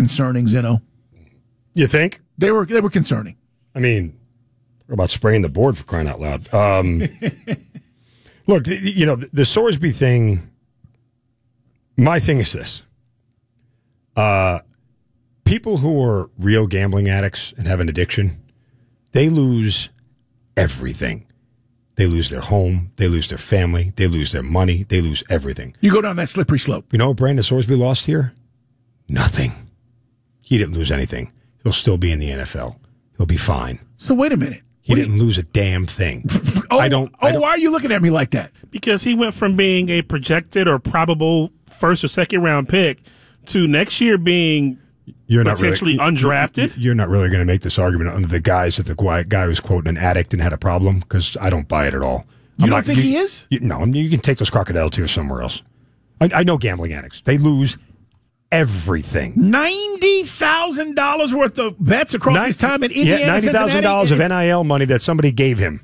concerning, Zeno. You think? They were concerning. I mean, what about spraying the board for crying out loud? Look, you know, the Sorsby thing, my thing is this. People who are real gambling addicts and have an addiction, they lose everything. They lose their home. They lose their family. They lose their money. They lose everything. You go down that slippery slope. You know what Brandon Sorsby lost here? Nothing. He didn't lose anything. He'll still be in the NFL. He'll be fine. So wait a minute. He didn't lose a damn thing. Why are you looking at me like that? Because he went from being a projected or probable first or second round pick to next year being potentially undrafted. You're not really going to make this argument under the guise that the guy was, quote, an addict and had a problem, because I don't buy it at all. You don't think he is? No, you can take those crocodile tears somewhere else. I know gambling addicts. They lose everything. $90,000 worth of bets across his time in Indiana. Yeah, $90,000 of NIL money that somebody gave him.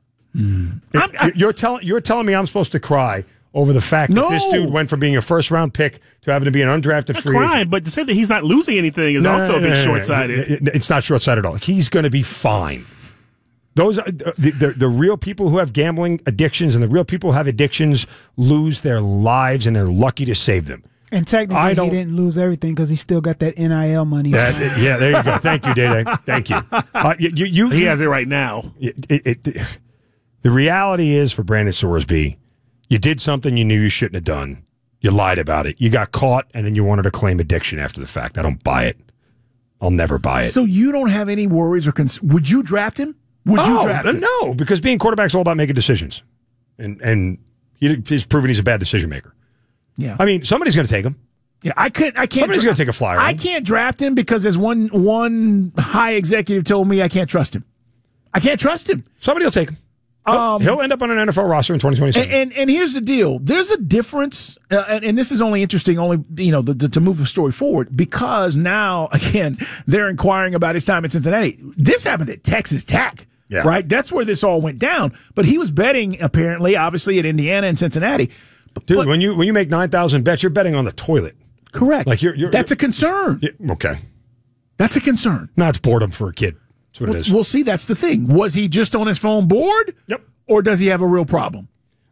You're telling me I'm supposed to cry over the fact that this dude went from being a first-round pick to having to be an undrafted free agent. But to say that he's not losing anything is also a bit short-sighted. It's not short-sighted at all. He's going to be fine. Those are the real people who have gambling addictions, and the real people who have addictions lose their lives, and they're lucky to save them. And technically, he didn't lose everything because he still got that NIL money. Yeah, there you go. Thank you, Day-Day. Thank you. He has it right now. The reality is, for Brandon Sorsby, you did something you knew you shouldn't have done. You lied about it. You got caught, and then you wanted to claim addiction after the fact. I don't buy it. I'll never buy it. So you don't have any worries or concerns. Would you draft him? Would you draft him? No, because being quarterback is all about making decisions. And he's proven he's a bad decision maker. Yeah. I mean, somebody's going to take him. Yeah, I can't. Somebody's going to take a flyer. I can't draft him because, as one high executive told me, I can't trust him. I can't trust him. Somebody will take him. He'll end up on an NFL roster in 2027. And here's the deal: there's a difference, and this is only interesting, to move the story forward, because now again they're inquiring about his time at Cincinnati. This happened at Texas Tech, right? That's where this all went down. But he was betting, apparently, obviously, at Indiana and Cincinnati. Dude, when you make 9,000 bets, you're betting on the toilet. Correct. Like that's a concern. Okay, that's a concern. No, it's boredom for a kid. That's what it is. We'll see. That's the thing. Was he just on his phone bored? Yep. Or does he have a real problem?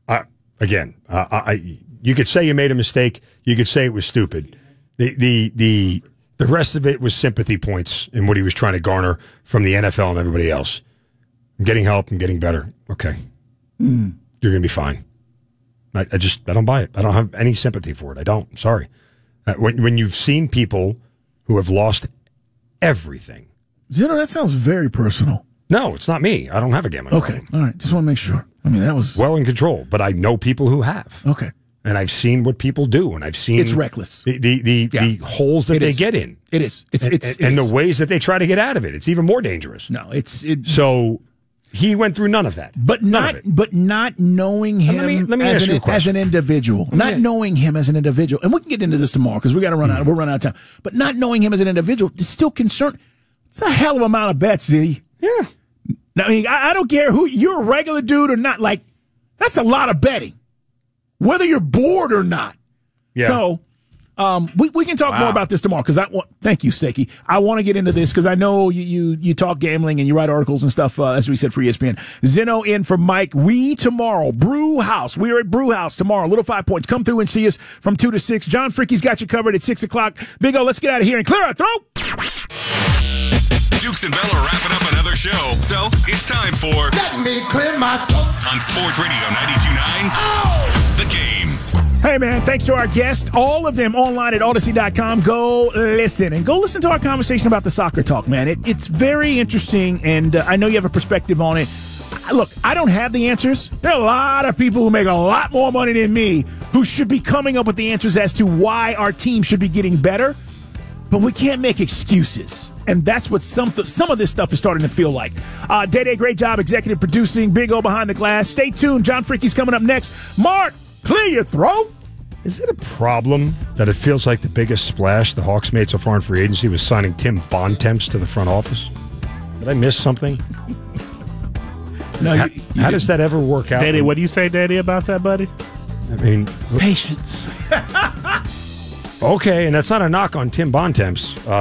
You could say you made a mistake. You could say it was stupid. The rest of it was sympathy points in what he was trying to garner from the NFL and everybody else. I'm getting help. I'm getting better. Okay. You're going to be fine. I don't buy it. I don't have any sympathy for it. I don't. I'm sorry. When you've seen people who have lost everything. Zeno, that sounds very personal. No, it's not me. I don't have a gambling problem. All right. Just want to make sure. I mean, that was well in control, but I know people who have. Okay. And I've seen what people do, and I've seen it's reckless. The holes that they get in. It is. It's the ways that they try to get out of it. It's even more dangerous. No, so he went through none of that. But not knowing him let me ask you a question. As an individual. Not knowing him as an individual. And we can get into this tomorrow because we got to run out. We're running out of time. But not knowing him as an individual is still concerned. It's a hell of an amount of bets, Z. Yeah. Now, I mean, I don't care who you're a regular dude or not. Like, that's a lot of betting, whether you're bored or not. Yeah. So, we can talk more about this tomorrow because thank you, Seki. I want to get into this because I know you talk gambling and you write articles and stuff, as we said, for ESPN. Zeno in for Mike. Tomorrow, Brew House. We are at Brew House tomorrow. Little 5 points. Come through and see us from 2 to 6. John Fricke's got you covered at 6 o'clock. Big O, let's get out of here and clear our throat. Dukes and Bell are wrapping up another show, so it's time for Let Me Clear My Throat on Sports Radio 92.9. The Game. Hey, man, thanks to our guests, all of them online at Odyssey.com. Go listen to our conversation about the soccer talk, man. It's very interesting, and I know you have a perspective on it. Look, I don't have the answers. There are a lot of people who make a lot more money than me who should be coming up with the answers as to why our team should be getting better, but we can't make excuses. And that's what some of this stuff is starting to feel like. Day-Day, great job executive producing. Big O behind the glass. Stay tuned. John Fricke's coming up next. Mark, clear your throat. Is it a problem that it feels like the biggest splash the Hawks made so far in free agency was signing Tim Bontemps to the front office? Did I miss something? No. How does that ever work out? Daddy, what do you say, Daddy, about that, buddy? I mean, patience. Okay, and that's not a knock on Tim Bontemps.